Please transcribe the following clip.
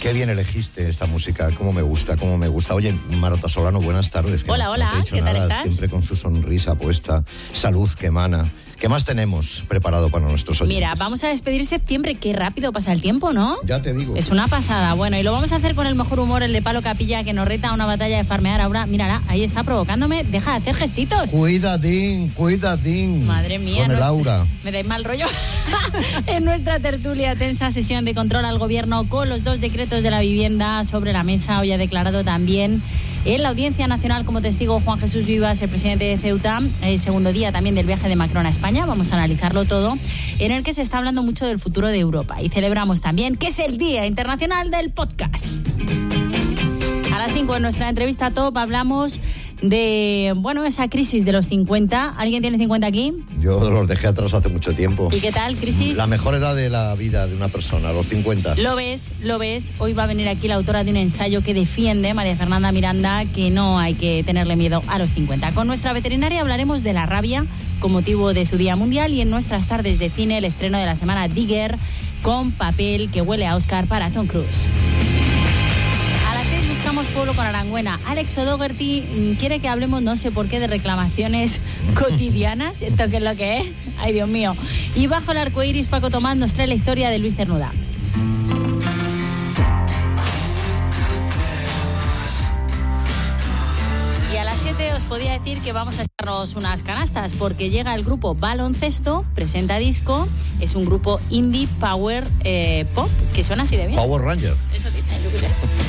Qué bien elegiste esta música, cómo me gusta. Oye, Marta Solano, buenas tardes. Hola, no te he dicho ¿qué tal nada, estás? Siempre con su sonrisa puesta, salud que emana. ¿Qué más tenemos preparado para nuestros oyentes? Mira, vamos a despedir septiembre. Qué rápido pasa el tiempo, ¿no? Ya te digo. Es una pasada. Bueno, y lo vamos a hacer con el mejor humor, el de Palo Capilla, que nos reta a una batalla de farmear. Ahora, mírala, ahí está provocándome. Deja de hacer gestitos. Cuidadín. Madre mía. Con el aura. Me dais mal rollo. En nuestra tertulia tensa sesión de control al gobierno con los 2 decretos de la vivienda sobre la mesa. Hoy ha declarado también en la Audiencia Nacional como testigo Juan Jesús Vivas, el presidente de Ceuta, el segundo día también del viaje de Macron a España. Vamos a analizarlo todo, en el que se está hablando mucho del futuro de Europa. Y celebramos también que es el Día Internacional del Podcast. A las 5 en nuestra entrevista top hablamos de, esa crisis de los 50. ¿Alguien tiene 50 aquí? Yo los dejé atrás hace mucho tiempo. ¿Y qué tal, crisis? La mejor edad de la vida de una persona, los 50. Lo ves. Hoy va a venir aquí la autora de un ensayo que defiende, María Fernanda Miranda, que no hay que tenerle miedo a los 50. Con nuestra veterinaria hablaremos de la rabia con motivo de su Día Mundial, y en nuestras tardes de cine el estreno de la semana Digger, con Papel, que huele a Oscar para Tom Cruise. Buscamos pueblo con Arangüena. Alex O'Doherty quiere que hablemos, no sé por qué, de reclamaciones cotidianas. ¿Esto qué es lo que es? Ay, Dios mío. Y bajo el arco iris, Paco Tomás nos trae la historia de Luis Cernuda. Y a las 7 os podía decir que vamos a echarnos unas canastas, porque llega el grupo Baloncesto, presenta disco. Es un grupo indie power pop que suena así de bien. Power Ranger. Eso dicen, yo qué sé.